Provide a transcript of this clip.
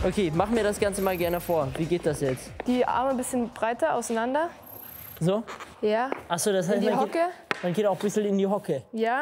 Okay, mach mir das Ganze mal gerne vor. Wie geht das jetzt? Die Arme ein bisschen breiter auseinander. So? Ja. Achso, das heißt, In die Hocke. man geht auch ein bisschen in die Hocke. Ja.